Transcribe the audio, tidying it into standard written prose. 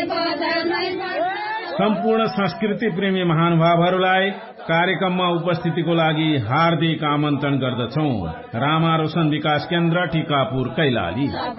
सम्पूर्ण संस्कृति प्रेमी महानुभावहरूलाई कार्यक्रममा उपस्थितिको लागि हार्दिक आमन्त्रण गर्दछौं। रामा रोशन विकास केन्द्र, टीकापुर, कैलाली।